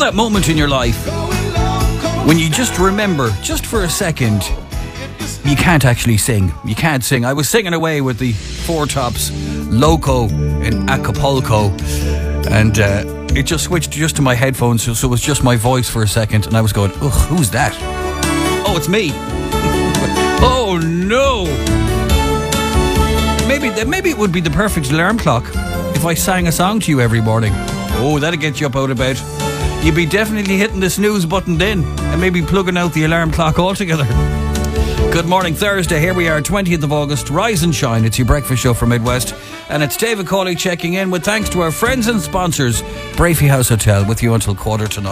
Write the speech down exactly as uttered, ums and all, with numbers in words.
that moment in your life when you just remember, just for a second, you can't actually sing. You can't sing. I was singing away with the Four Tops Loco in Acapulco, and uh, it just switched just to my headphones, so, so it was just my voice for a second, and I was going, ugh, who's that? Oh, it's me. Oh, no. Maybe, maybe it would be the perfect alarm clock if I sang a song to you every morning. Oh, that'd get you up out of bed. You'd be definitely hitting the snooze button then, and maybe plugging out the alarm clock altogether. Good morning, Thursday. Here we are, twentieth of August. Rise and shine. It's your breakfast show from Midwest. And it's David Cawley checking in with thanks to our friends and sponsors, Brafey House Hotel, with you until quarter to nine.